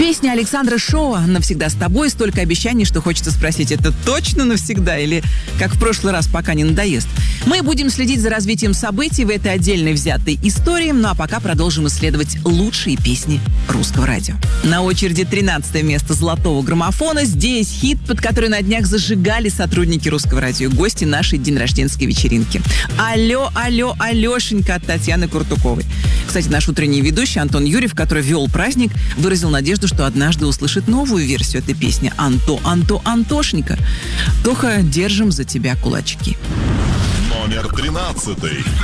Песня Александра Шоа «Навсегда с тобой». Столько обещаний, что хочется спросить, это точно навсегда или как в прошлый раз, пока не надоест? Мы будем следить за развитием событий в этой отдельной взятой истории, ну а пока продолжим исследовать лучшие песни русского радио. На очереди 13 место золотого граммофона. Здесь хит, под который на днях зажигали сотрудники русского радио, гости нашей день рожденской вечеринки. «Алло, алло, Алешенька» от Татьяны Куртуковой. Кстати, наш утренний ведущий Антон Юрьев, который вел праздник, выразил надежду, что однажды услышит новую версию этой песни «Антошенька». Тоха, держим за тебя кулачки. Номер 13.